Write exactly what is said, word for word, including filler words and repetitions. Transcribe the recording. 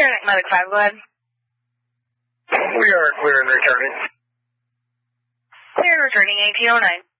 Clear Medic five, go ahead. We are clear and returning. Clear and returning eighteen oh nine.